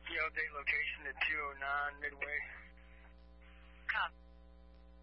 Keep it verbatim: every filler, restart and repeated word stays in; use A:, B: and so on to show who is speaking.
A: Yeah, update location at two oh nine Midway.
B: Copy.